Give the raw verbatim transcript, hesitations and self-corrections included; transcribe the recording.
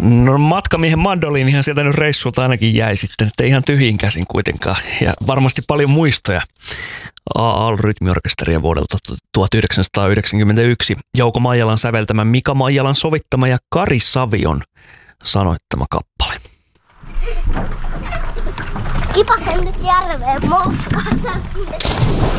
No matkamiehen mandoliinihan sieltä nyt reissulta ainakin jäi sitten, että ihan tyhjin käsin kuitenkaan. Ja varmasti paljon muistoja A A L-rytmiorkesteria vuodelta tuhatyhdeksänsataayhdeksänkymmentäyksi. Jouko Maijalan säveltämä, Mika Maijalan sovittama ja Kari Savion sanoittama kappale. Kipasen nyt järveen moukkaan.